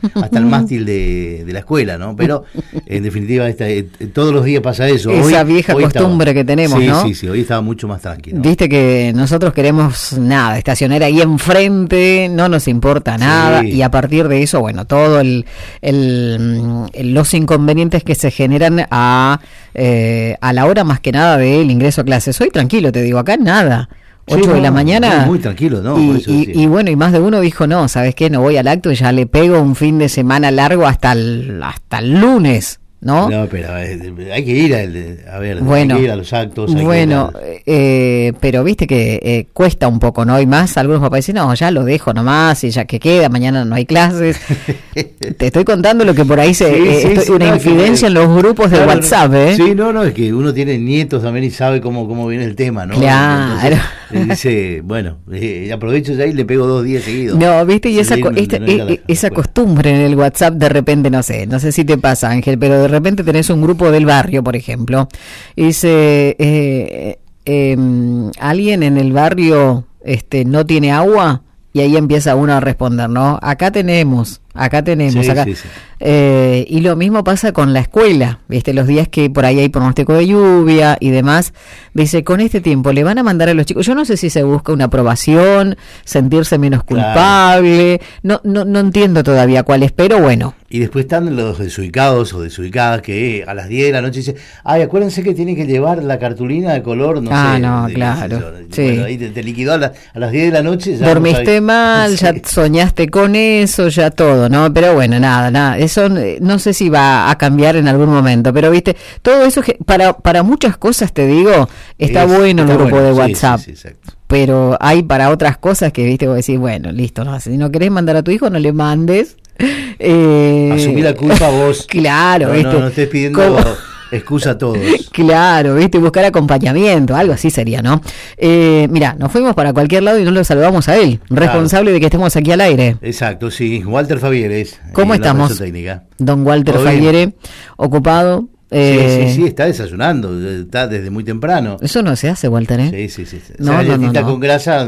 hasta el mástil de la escuela, ¿no? Pero en definitiva todos los días pasa eso. Esa vieja costumbre que tenemos, sí, ¿no? Sí, hoy estaba mucho más tranquilo. Viste que nosotros queremos nada, estacionar ahí enfrente, no nos importa nada, y a partir de eso, bueno, todo los inconvenientes que se generan a la hora más que nada del ingreso a clases. Hoy tranquilo, te digo, acá nada. 8 de la mañana. Muy tranquilo, ¿no? Y bueno, y más de uno dijo, no, ¿sabes qué? No voy al acto y ya le pego un fin de semana largo hasta el lunes, ¿no? No, pero hay que ir hay que ir a los actos. Pero viste que cuesta un poco, ¿no? Y más algunos papás dicen, no, ya lo dejo nomás y ya que queda, mañana no hay clases. Te estoy contando lo que por ahí una infidencia en los grupos de WhatsApp, ¿eh? Sí, no, es que uno tiene nietos también y sabe cómo viene el tema, ¿no? Claro. Entonces, dice, bueno, aprovecho ya y le pego 2 días seguidos. No, viste, y esa costumbre en el WhatsApp de repente, no sé si te pasa, Ángel, pero de repente tenés un grupo del barrio, por ejemplo, y dice, alguien en el barrio no tiene agua, y ahí empieza uno a responder, ¿no? Acá tenemos. Sí. Y lo mismo pasa con la escuela, ¿viste? Los días que por ahí hay pronóstico de lluvia y demás, dice, con este tiempo le van a mandar a los chicos, yo no sé si se busca una aprobación, sentirse menos culpable, no entiendo todavía cuál es, pero bueno. Y después están los desubicados o desubicadas que a las 10 de la noche dicen, acuérdense que tienen que llevar la cartulina de color, claro. Sí. Bueno, ahí te liquidó a las 10 de la noche. Ya dormiste mal, ya soñaste con eso, ya todo, ¿no? Pero bueno, nada, eso no sé si va a cambiar en algún momento, pero viste, todo eso que para muchas cosas, te digo, está bueno el grupo de WhatsApp. Sí, exacto. Pero hay para otras cosas que, viste, vos decís, bueno, listo, no, si no querés mandar a tu hijo, no le mandes. Asumí la culpa vos. Claro, ¿viste? No estés pidiendo excusa a todos. Claro, viste, buscar acompañamiento, algo así sería, ¿no? Mirá, nos fuimos para cualquier lado y no lo saludamos a él, responsable de que estemos aquí al aire. Exacto, sí, Walter Favieres. ¿Cómo estamos? Don Walter Favieres, ocupado. Sí, está desayunando, está desde muy temprano. Eso no se hace, Walter, ¿eh? Sí. No, con grasa,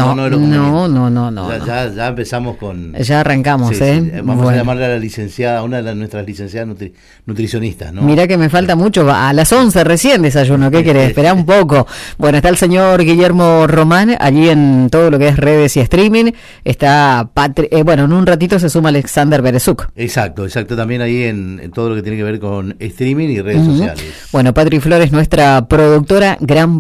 no. Ya empezamos con... Ya arrancamos, Vamos a llamarle a la licenciada, una de nuestras licenciadas nutricionistas, ¿no? Mirá que me falta mucho, a las 11 recién desayuno, ¿qué querés? Esperá un poco. Bueno, está el señor Guillermo Román, allí en todo lo que es redes y streaming, está en un ratito se suma Alexander Berezuk. Exacto, también ahí en todo lo que tiene que ver con streaming y redes sociales. Bueno, Patri Flores, nuestra productora,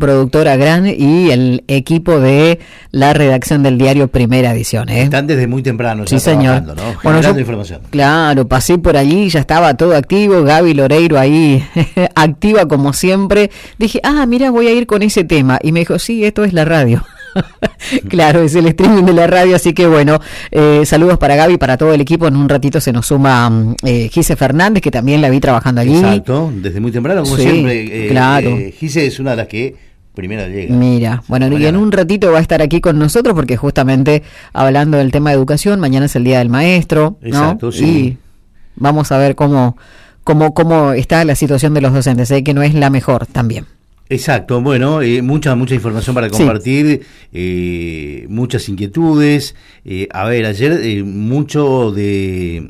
y el equipo de la redacción del diario Primera Edición. Están desde muy temprano, sí, señor. ¿No? Generando información. Claro, pasé por allí, ya estaba todo activo, Gaby Loreiro ahí activa como siempre. Dije, mira, voy a ir con ese tema. Y me dijo, sí, esto es la radio. Claro, es el streaming de la radio, así que bueno, saludos para Gaby, para todo el equipo. En un ratito se nos suma Gise Fernández, que también la vi trabajando allí. Exacto, desde muy temprano, como siempre. Claro. Gise es una de las que primero llega. Mira, bueno, y en un ratito va a estar aquí con nosotros, porque justamente hablando del tema de educación, mañana es el Día del Maestro, ¿no? Exacto, sí. Y vamos a ver cómo está la situación de los docentes, que no es la mejor también. Exacto, bueno, mucha información para compartir, muchas inquietudes. Ayer mucho de...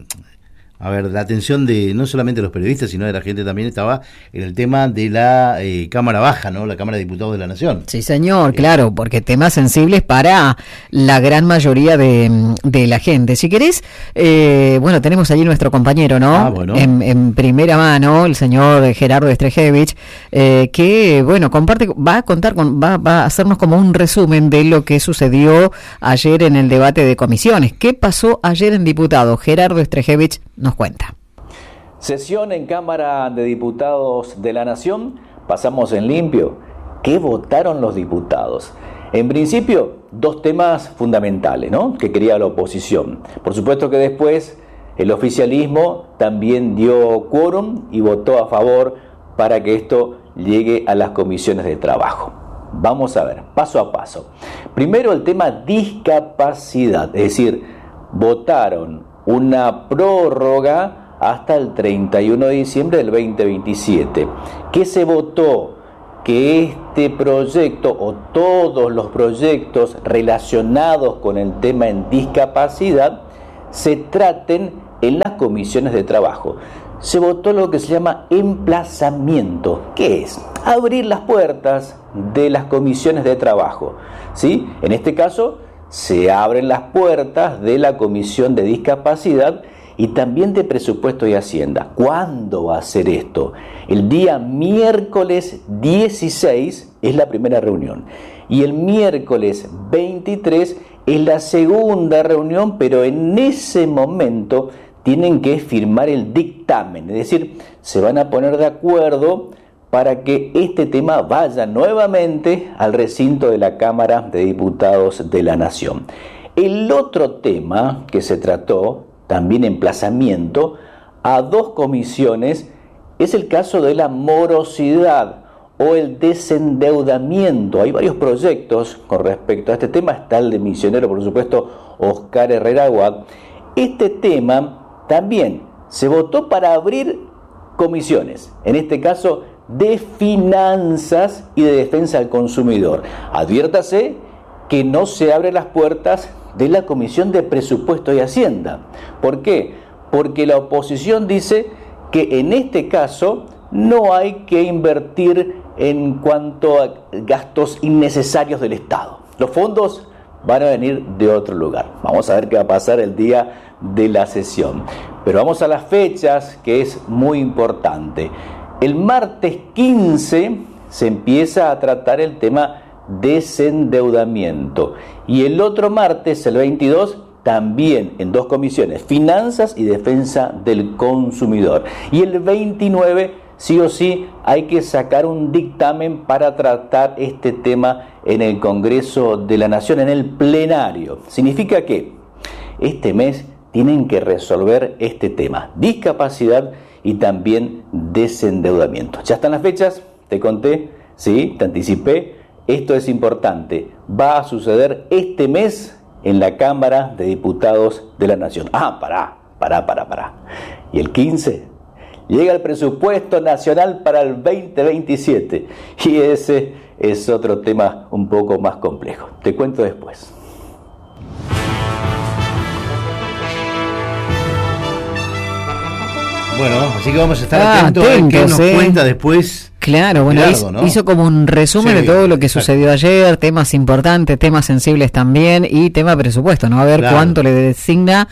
la atención de no solamente los periodistas, sino de la gente también estaba en el tema de la Cámara Baja, ¿no? La Cámara de Diputados de la Nación. Sí, señor, claro, porque temas sensibles para la gran mayoría de la gente. Si querés, tenemos allí nuestro compañero, ¿no? Bueno. En primera mano, el señor Gerardo Estrejevich, que, va a hacernos como un resumen de lo que sucedió ayer en el debate de comisiones. ¿Qué pasó ayer en diputados? Gerardo Estrejevich nos cuenta. Sesión en Cámara de Diputados de la Nación. Pasamos en limpio. ¿Qué votaron los diputados? En principio, 2 temas fundamentales, ¿no?, que quería la oposición. Por supuesto que después el oficialismo también dio quórum y votó a favor para que esto llegue a las comisiones de trabajo. Vamos a ver, paso a paso. Primero, el tema discapacidad, es decir, votaron una prórroga hasta el 31 de diciembre del 2027. ¿Qué se votó? Que este proyecto o todos los proyectos relacionados con el tema en discapacidad se traten en las comisiones de trabajo. Se votó lo que se llama emplazamiento. ¿Qué es? Abrir las puertas de las comisiones de trabajo, ¿sí? En este caso, se abren las puertas de la Comisión de Discapacidad y también de Presupuesto y Hacienda. ¿Cuándo va a ser esto? El día miércoles 16 es la primera reunión y el miércoles 23 es la segunda reunión, pero en ese momento tienen que firmar el dictamen, es decir, se van a poner de acuerdo para que este tema vaya nuevamente al recinto de la Cámara de Diputados de la Nación. El otro tema que se trató, también emplazamiento, a 2 comisiones, es el caso de la morosidad o el desendeudamiento. Hay varios proyectos con respecto a este tema, está el de misionero, por supuesto, Oscar Herrera Aguad. Este tema también se votó para abrir comisiones, en este caso de finanzas y de defensa al consumidor. Adviértase que no se abren las puertas de la Comisión de Presupuesto y Hacienda. ¿Por qué? Porque la oposición dice que en este caso no hay que invertir en cuanto a gastos innecesarios del Estado. Los fondos van a venir de otro lugar. Vamos a ver qué va a pasar el día de la sesión. Pero vamos a las fechas, que es muy importante. El martes 15 se empieza a tratar el tema desendeudamiento. Y el otro martes, el 22, también en 2 comisiones, finanzas y defensa del consumidor. Y el 29, sí o sí, hay que sacar un dictamen para tratar este tema en el Congreso de la Nación, en el plenario. Significa que este mes tienen que resolver este tema, discapacidad y también desendeudamiento. Ya están las fechas, te conté, sí, te anticipé. Esto es importante, va a suceder este mes en la Cámara de Diputados de la Nación. Pará. Y el 15 llega el presupuesto nacional para el 2027 y ese es otro tema un poco más complejo. Te cuento después. Bueno, así que vamos a estar atentos a ver qué nos cuenta después. Claro, bueno, Gerardo, ¿no? Hizo como un resumen de todo lo que sucedió ayer, temas importantes, temas sensibles también y tema presupuesto, ¿no? A ver cuánto le designa,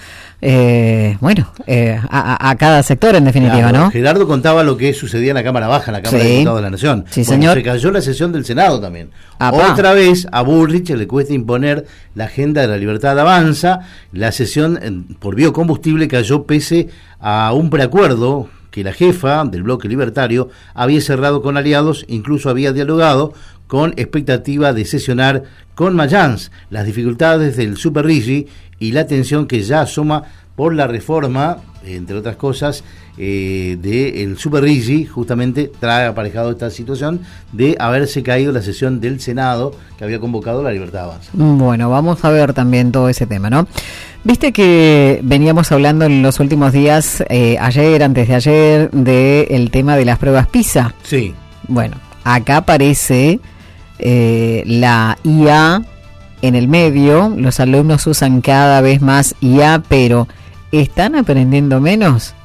a cada sector en definitiva, ¿no? Gerardo contaba lo que sucedía en la Cámara Baja, en la Cámara de Diputados de la Nación. Sí, señor. Se cayó la sesión del Senado también. Otra vez a Bullrich le cuesta imponer la agenda de la libertad avanza. La sesión por biocombustible cayó pese a un preacuerdo que la jefa del bloque libertario había cerrado con aliados, incluso había dialogado con expectativa de sesionar con Mayans. Las dificultades del Super Rigi y la tensión que ya asoma por la reforma, entre otras cosas, del Super Rigi, justamente trae aparejado esta situación de haberse caído la sesión del Senado que había convocado la Libertad Avanza. Bueno, vamos a ver también todo ese tema, ¿no? Viste que veníamos hablando en los últimos días, ayer, antes de ayer, del tema de las pruebas PISA. Sí. Bueno, acá aparece la IA en el medio, los alumnos usan cada vez más IA, pero ¿están aprendiendo menos?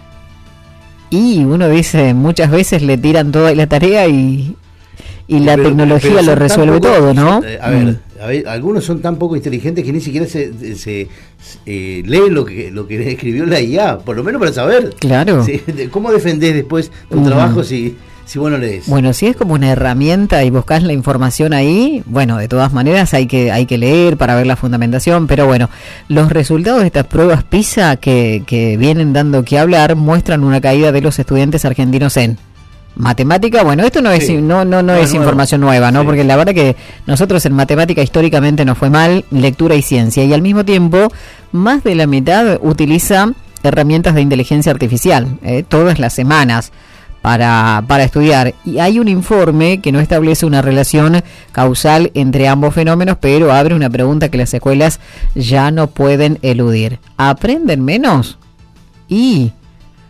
Y uno dice, muchas veces le tiran toda la tarea y la tecnología lo resuelve todo, ¿no? A ver, algunos son tan poco inteligentes que ni siquiera se leen lo que escribió la IA, por lo menos para saber. Claro. ¿Cómo defendés después tu trabajo si vos no lees? Bueno, si es como una herramienta y buscas la información ahí, bueno, de todas maneras hay que leer para ver la fundamentación, pero bueno, los resultados de estas pruebas PISA que vienen dando que hablar muestran una caída de los estudiantes argentinos en matemática. Bueno, esto no es no es información nueva, ¿no? Sí. Porque la verdad que nosotros en matemática históricamente nos fue mal, lectura y ciencia, y al mismo tiempo más de la mitad utiliza herramientas de inteligencia artificial, todas las semanas para estudiar, y hay un informe que no establece una relación causal entre ambos fenómenos, pero abre una pregunta que las escuelas ya no pueden eludir. ¿Aprenden menos? Y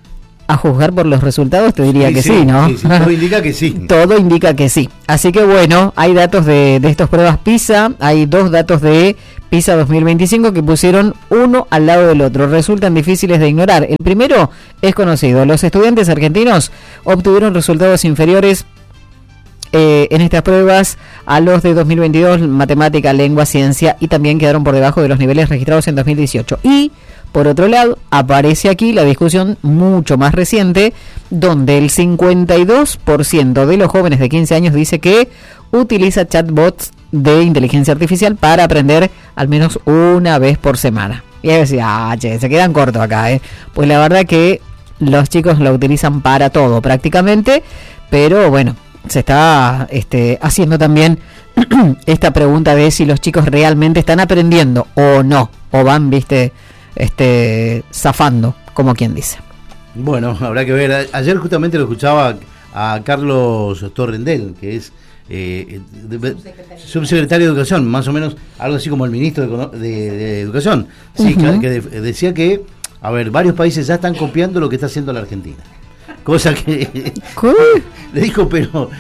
A juzgar por los resultados te diría que sí, ¿no? Sí, todo indica que sí. Todo indica que sí. Así que bueno, hay datos de estas pruebas PISA, hay 2 datos de PISA 2025 que pusieron uno al lado del otro. Resultan difíciles de ignorar. El primero es conocido. Los estudiantes argentinos obtuvieron resultados inferiores en estas pruebas a los de 2022, matemática, lengua, ciencia, y también quedaron por debajo de los niveles registrados en 2018. Y por otro lado, aparece aquí la discusión mucho más reciente, donde el 52% de los jóvenes de 15 años dice que utiliza chatbots de inteligencia artificial para aprender al menos una vez por semana. Y ahí decía, se quedan cortos acá, Pues la verdad que los chicos lo utilizan para todo prácticamente, pero bueno, se está haciendo también esta pregunta de si los chicos realmente están aprendiendo o no, o van, zafando, como quien dice. Bueno, habrá que ver. Ayer justamente lo escuchaba a Carlos Torrendel, que es subsecretario de Educación, más o menos algo así como el ministro de Educación. Sí, uh-huh. que decía que, varios países ya están copiando lo que está haciendo la Argentina. Cosa que le dijo, pero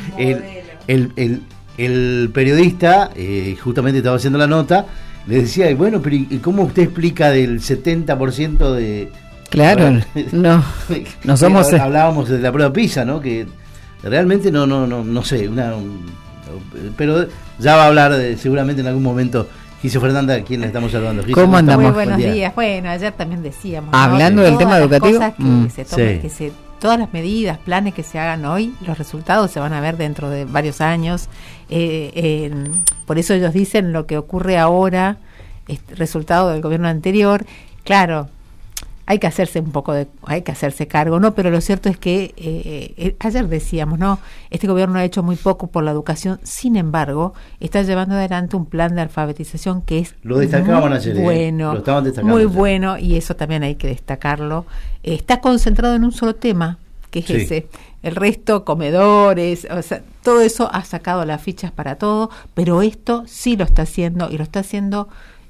el periodista justamente estaba haciendo la nota. Le decía, pero ¿y cómo usted explica del 70% de... Claro, no somos... Hablábamos de la prueba PISA, ¿no? Que realmente no sé, pero ya va a hablar seguramente en algún momento Gise Fernanda, a quien le estamos saludando. Gise, ¿cómo andamos? Muy buenos días. Bueno, ayer también decíamos, hablando del tema educativo, todas las medidas, planes que se hagan hoy, los resultados se van a ver dentro de varios años. Por eso ellos dicen lo que ocurre ahora, resultado del gobierno anterior. Claro, hay que hacerse cargo, ¿no? Pero lo cierto es que ayer decíamos, ¿no? Este gobierno ha hecho muy poco por la educación, sin embargo, está llevando adelante un plan de alfabetización que es lo destacaban ayer, bueno, lo estaban destacando muy ayer. Bueno, y eso también hay que destacarlo. Está concentrado en un solo tema, que es ese. El resto, comedores, todo eso ha sacado las fichas para todo, pero esto sí lo está haciendo, y lo está haciendo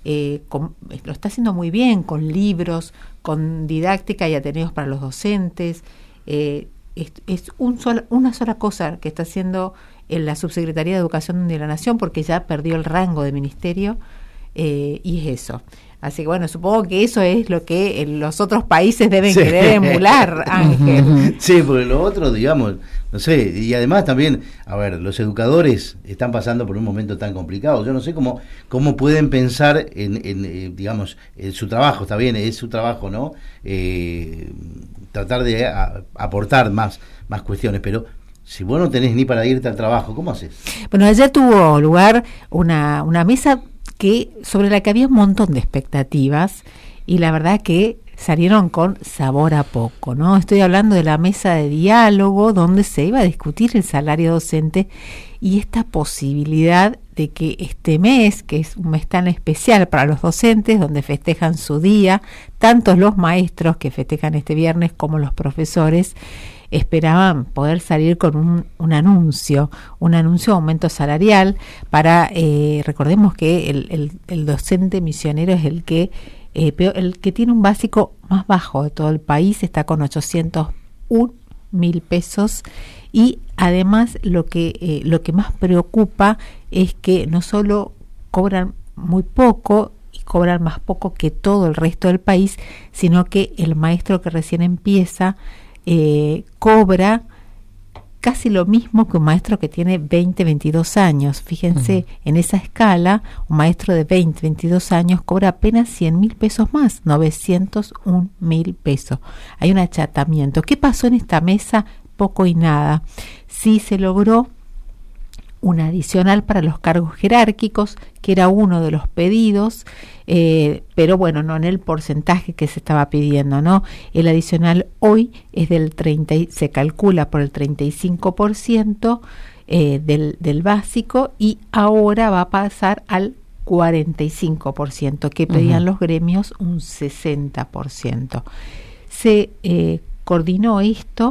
muy bien, con libros, con didáctica y ateneos para los docentes. Es una sola cosa que está haciendo en la Subsecretaría de Educación de la Nación, porque ya perdió el rango de ministerio, y es eso. Así que bueno, supongo que eso es lo que los otros países deben querer emular, Ángel. Sí, porque lo otro, digamos, no sé, y además también, los educadores están pasando por un momento tan complicado. Yo no sé cómo pueden pensar en su trabajo. Está bien, es su trabajo, ¿no? Tratar de aportar más cuestiones, pero si vos no tenés ni para irte al trabajo, ¿cómo haces? Bueno, ayer tuvo lugar una mesa sobre la que había un montón de expectativas, y la verdad que salieron con sabor a poco, ¿no? Estoy hablando de la mesa de diálogo, donde se iba a discutir el salario docente y esta posibilidad de que este mes, que es un mes tan especial para los docentes, donde festejan su día, tanto los maestros que festejan este viernes como los profesores, esperaban poder salir con un anuncio de aumento salarial para, recordemos que el docente misionero es el que tiene un básico más bajo de todo el país, está con 801.000 pesos, y además lo que más preocupa es que no solo cobran muy poco y cobran más poco que todo el resto del país, sino que el maestro que recién empieza cobra casi lo mismo que un maestro que tiene 20, 22 años. Fíjense, en esa escala, un maestro de 20, 22 años cobra apenas 100.000 pesos más, 901.000 pesos. Hay un achatamiento. ¿Qué pasó en esta mesa? Poco y nada. Sí se logró una adicional para los cargos jerárquicos, que era uno de los pedidos, pero bueno, no en el porcentaje que se estaba pidiendo, ¿no? El adicional hoy es se calcula por el 35% del básico, y ahora va a pasar al 45%, que pedían los gremios un 60%. Se coordinó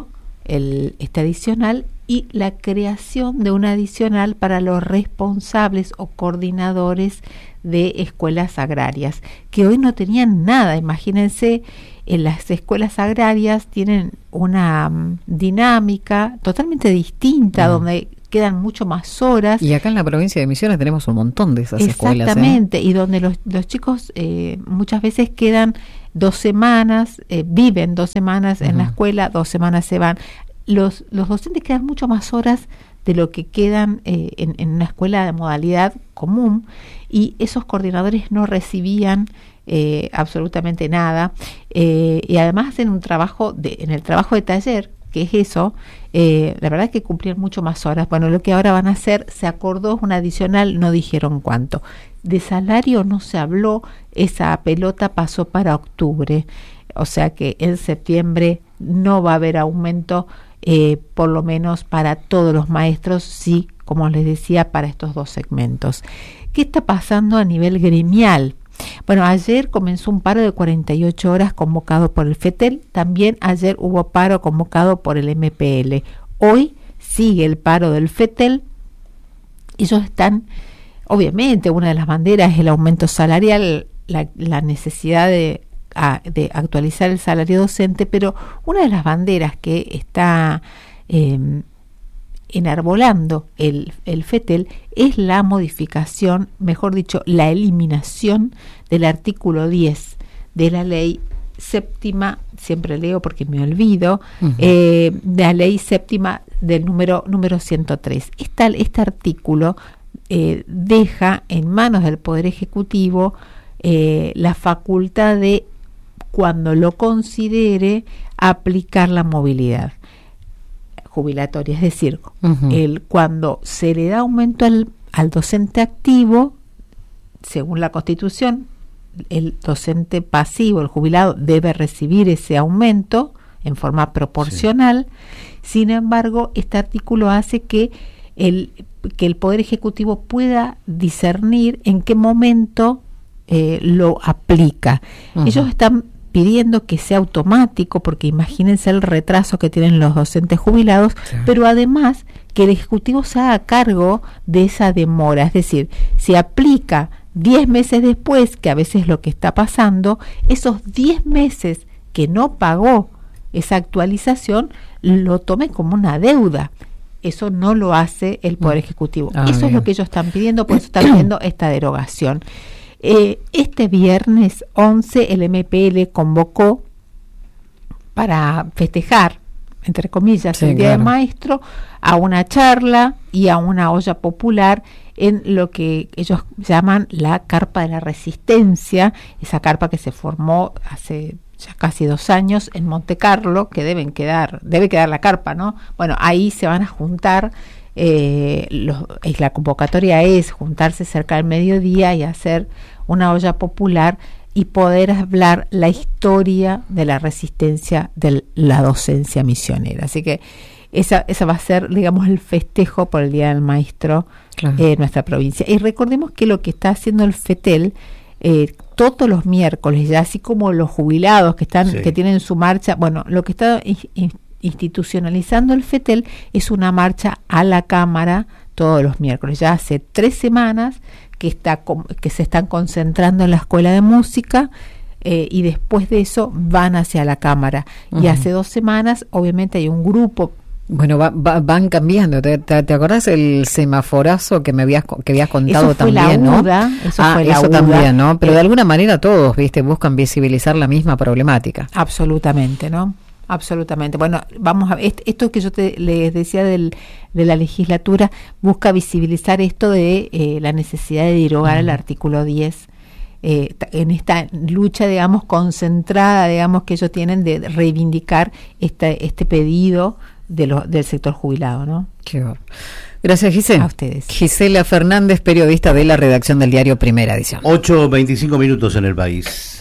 este adicional, y la creación de un adicional para los responsables o coordinadores de escuelas agrarias, que hoy no tenían nada. Imagínense, en las escuelas agrarias tienen una dinámica totalmente distinta, donde quedan mucho más horas. Y acá en la provincia de Misiones tenemos un montón de esas escuelas. Exactamente, y donde los chicos muchas veces quedan 2 semanas, viven 2 semanas en la escuela, 2 semanas se van. Los docentes quedan mucho más horas de lo que quedan en una escuela de modalidad común, y esos coordinadores no recibían absolutamente nada, y además hacen un trabajo en el trabajo de taller, que es eso, la verdad es que cumplían mucho más horas. Bueno, lo que ahora van a hacer, se acordó un adicional, no dijeron cuánto. De salario no se habló, esa pelota pasó para octubre, o sea que en septiembre no va a haber aumento, por lo menos para todos los maestros, sí, como les decía, para estos 2 segmentos. ¿Qué está pasando a nivel gremial? Bueno, ayer comenzó un paro de 48 horas convocado por el FETEL, también ayer hubo paro convocado por el MPL. Hoy sigue el paro del FETEL. Ellos están, obviamente, una de las banderas es el aumento salarial, la necesidad de actualizar el salario docente, pero una de las banderas que está enarbolando el FETEL es la modificación, mejor dicho, la eliminación del artículo 10 de la ley séptima, siempre leo porque me olvido, de la ley séptima del número 103. Este artículo deja en manos del Poder Ejecutivo la facultad de, cuando lo considere, aplicar la movilidad jubilatoria, es decir, cuando se le da aumento al docente activo, según la Constitución, el docente pasivo, el jubilado, debe recibir ese aumento en forma proporcional. Sí. Sin embargo, este artículo hace que el Poder Ejecutivo pueda discernir en qué momento lo aplica. Ellos están pidiendo que sea automático, porque imagínense el retraso que tienen los docentes jubilados, pero además que el Ejecutivo se haga cargo de esa demora, es decir, se aplica 10 meses después, que a veces es lo que está pasando, esos 10 meses que no pagó esa actualización, lo tome como una deuda. Eso no lo hace el Poder Ejecutivo. Eso es lo que ellos están pidiendo, por eso están pidiendo esta derogación. Este viernes 11 el MPL convocó para festejar, entre comillas, el Día del Maestro, a una charla y a una olla popular en lo que ellos llaman la Carpa de la Resistencia, esa carpa que se formó hace ya casi 2 años en Monte Carlo, que debe quedar la carpa, ¿no? Bueno, ahí se van a juntar. La convocatoria es juntarse cerca del mediodía y hacer una olla popular y poder hablar la historia de la resistencia de la docencia misionera. Así que esa va a ser, digamos, el festejo por el Día del Maestro en nuestra provincia. Y recordemos que lo que está haciendo el FETEL todos los miércoles, ya así como los jubilados que tienen su marcha, bueno, lo que está institucionalizando el FETEL es una marcha a la Cámara todos los miércoles. Ya hace 3 semanas que se están concentrando en la Escuela de Música, y después de eso van hacia la Cámara. Y hace 2 semanas, obviamente, hay un grupo. Bueno, van cambiando. ¿Te acordás el semaforazo que habías contado eso fue también, la ¿no? UDA, eso también, ¿no? Pero de alguna manera todos, buscan visibilizar la misma problemática. Absolutamente, ¿no? Absolutamente. Bueno, vamos a ver, esto que yo les decía de la legislatura busca visibilizar esto de la necesidad de derogar el artículo 10 en esta lucha, digamos, concentrada, digamos, que ellos tienen de reivindicar este pedido del sector jubilado, ¿no? Qué horror. Gracias, Gisela. A ustedes. Gisela Fernández, periodista de la redacción del diario Primera Edición. 8:25 en el país.